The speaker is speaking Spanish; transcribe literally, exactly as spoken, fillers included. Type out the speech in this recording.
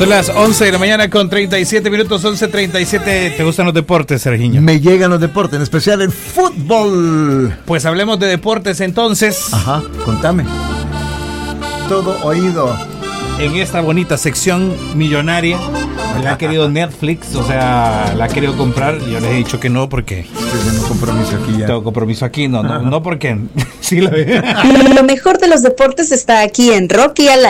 Son las once de la mañana con treinta y siete minutos, once treinta y siete. ¿Te gustan los deportes, Sergiño? Me llegan los deportes, en especial el fútbol. Pues hablemos de deportes entonces. Ajá, contame. Todo oído. En esta bonita sección millonaria, la ha querido Netflix, o sea, la ha querido comprar. Yo les he dicho que no porque... Tengo compromiso aquí ya. Tengo compromiso aquí, no, no, no porque... sí, lo Lo mejor de los deportes está aquí en Rocky al